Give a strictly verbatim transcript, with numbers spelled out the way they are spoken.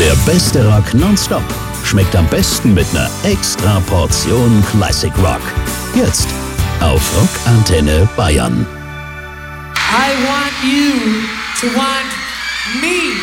Der beste Rock nonstop schmeckt am besten mit einer extra Portion Classic Rock. Jetzt auf Rockantenne Bayern. I want you to want me.